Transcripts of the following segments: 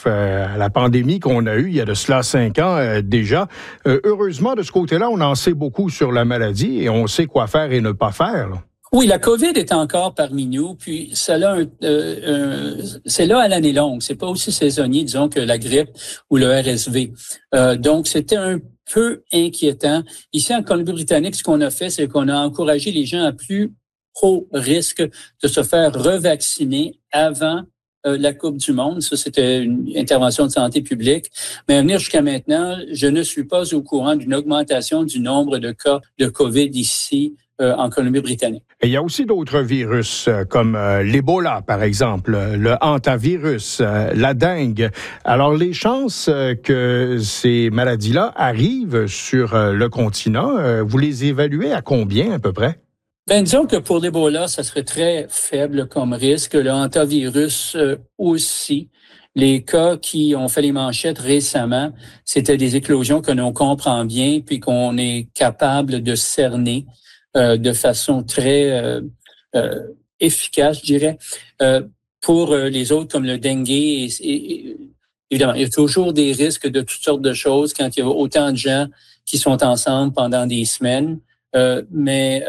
sauf à la pandémie qu'on a eue il y a de cela 5 ans déjà. Heureusement, de ce côté-là, on en sait beaucoup sur la maladie et on sait quoi faire et ne pas faire, là. Oui, la COVID est encore parmi nous, puis c'est là à l'année longue. C'est pas aussi saisonnier, disons, que la grippe ou le RSV. Donc, c'était un peu inquiétant. Ici, en Colombie-Britannique, ce qu'on a fait, c'est qu'on a encouragé les gens à plus haut risque de se faire revacciner avant la Coupe du Monde. Ça, c'était une intervention de santé publique. Mais à venir jusqu'à maintenant, je ne suis pas au courant d'une augmentation du nombre de cas de COVID ici en Colombie-Britannique. Et il y a aussi d'autres virus comme l'Ebola, par exemple, le hantavirus, la dengue. Alors, les chances que ces maladies-là arrivent sur le continent, vous les évaluez à combien à peu près? Ben, disons que pour l'Ebola, ça serait très faible comme risque. Le hantavirus aussi. Les cas qui ont fait les manchettes récemment, c'était des éclosions que l'on comprend bien puis qu'on est capable de cerner de façon très efficace, je dirais. Pour les autres, comme le dengue, évidemment, il y a toujours des risques de toutes sortes de choses quand il y a autant de gens qui sont ensemble pendant des semaines. Mais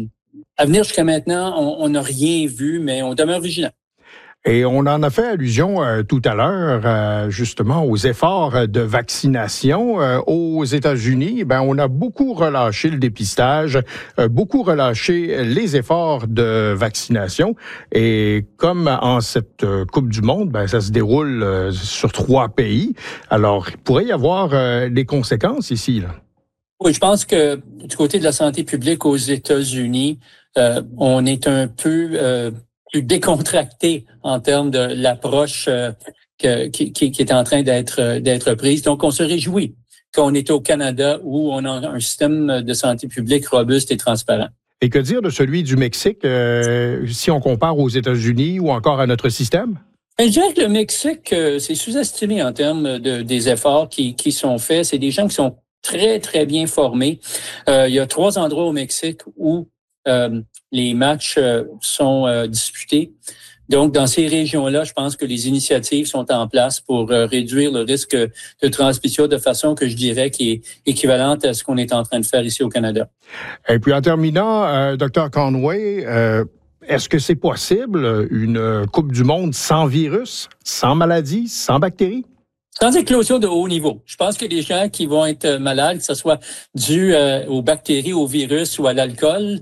à venir jusqu'à maintenant, on n'a rien vu, mais on demeure vigilant. Et on en a fait allusion tout à l'heure, justement, aux efforts de vaccination. Aux États-Unis, on a beaucoup relâché le dépistage, beaucoup relâché les efforts de vaccination. Et comme en cette Coupe du Monde, ça se déroule sur 3 pays. Alors, il pourrait y avoir des conséquences ici, là. Oui, je pense que du côté de la santé publique aux États-Unis, on est un peu plus décontracté en termes de l'approche qui est en train d'être prise. Donc, on se réjouit qu'on est au Canada où on a un système de santé publique robuste et transparent. Et que dire de celui du Mexique, si on compare aux États-Unis ou encore à notre système? Je dirais que le Mexique, c'est sous-estimé en termes des efforts qui sont faits. C'est des gens qui sont très, très bien formés. Il y a 3 endroits au Mexique où les matchs sont disputés. Donc, dans ces régions-là, je pense que les initiatives sont en place pour réduire le risque de transmission de façon que je dirais qui est équivalente à ce qu'on est en train de faire ici au Canada. Et puis, en terminant, Dr. Conway, est-ce que c'est possible une Coupe du Monde sans virus, sans maladie, sans bactéries? Sans éclosion de haut niveau. Je pense que les gens qui vont être malades, que ce soit dû aux bactéries, au virus ou à l'alcool,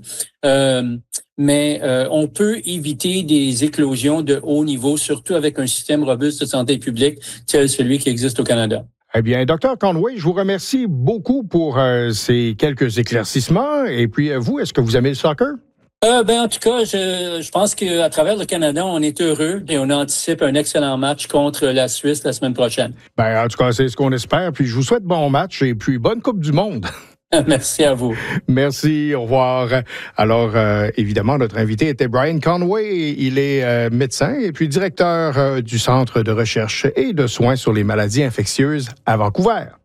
mais on peut éviter des éclosions de haut niveau, surtout avec un système robuste de santé publique tel celui qui existe au Canada. Eh bien, Dr. Conway, je vous remercie beaucoup pour ces quelques éclaircissements. Et puis, vous, est-ce que vous aimez le soccer? En tout cas, je pense qu'à travers le Canada, on est heureux et on anticipe un excellent match contre la Suisse la semaine prochaine. En tout cas, c'est ce qu'on espère. Puis je vous souhaite bon match et puis bonne Coupe du Monde. Merci à vous. Merci, au revoir. Alors, évidemment, notre invité était Brian Conway. Il est médecin et puis directeur du Centre de recherche et de soins sur les maladies infectieuses à Vancouver.